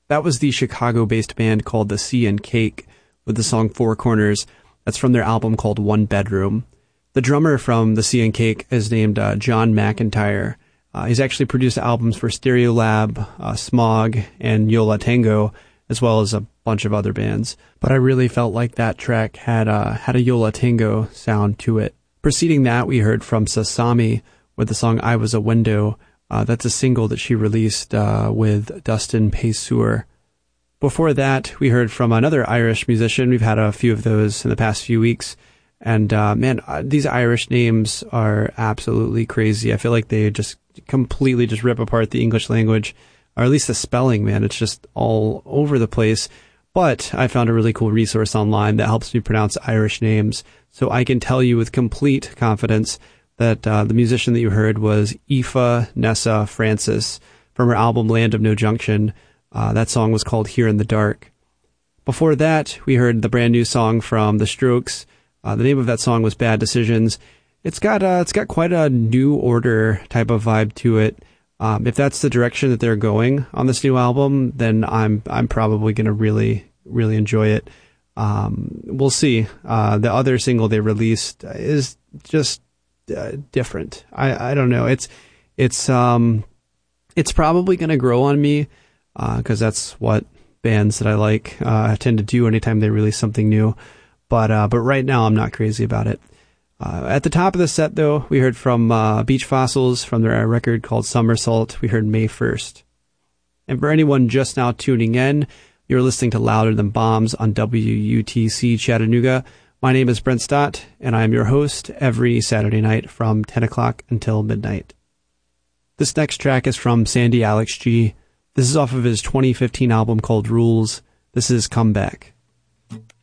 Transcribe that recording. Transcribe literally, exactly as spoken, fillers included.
That was the Chicago-based band called The Sea and Cake with the song Four Corners. That's from their album called One Bedroom. The drummer from The Sea and Cake is named uh, John McIntyre. Uh, he's actually produced albums for Stereolab, uh, Smog, and Yo La Tengo, as well as a bunch of other bands. But I really felt like that track had, uh, had a Yo La Tengo sound to it. Preceding that, we heard from Sasami with the song I Was a Window. Uh, that's a single that she released uh, with Dustin Paysur. Before that, we heard from another Irish musician. We've had a few of those in the past few weeks. And, uh, man, uh, these Irish names are absolutely crazy. I feel like they just completely just rip apart the English language, or at least the spelling, man. It's just all over the place. But I found a really cool resource online that helps me pronounce Irish names. So I can tell you with complete confidence that uh, the musician that you heard was Aoife Nessa Francis from her album Land of No Junction. Uh, that song was called Here in the Dark. Before that, we heard the brand new song from The Strokes. Uh, the name of that song was Bad Decisions. It's got uh, it's got quite a New Order type of vibe to it. Um, if that's the direction that they're going on this new album, then I'm I'm probably going to really, really enjoy it. Um, we'll see. Uh, the other single they released is just uh, different. I, I don't know. It's it's um it's probably going to grow on me because uh, that's what bands that I like uh, tend to do anytime they release something new. But uh, but right now I'm not crazy about it. Uh, at the top of the set, though, we heard from uh, Beach Fossils from their record called Somersault. We heard May first. And for anyone just now tuning in, you're listening to Louder Than Bombs on W U T C Chattanooga. My name is Brent Stott, and I am your host every Saturday night from ten o'clock until midnight. This next track is from Sandy Alex G. This is off of his twenty fifteen album called Rules. This is Come Back.